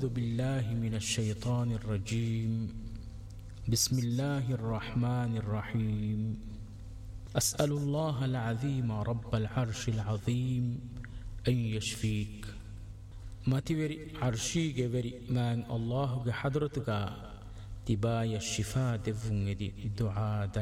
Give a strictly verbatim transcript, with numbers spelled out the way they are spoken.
أعوذ بالله من الشيطان الرجيم بسم الله الرحمن الرحيم أسأل الله العظيم رب العرش العظيم أن يشفيك ماتيوري عرشي جبري من الله حضرتك تبايا الشفاء دفن دي دعاء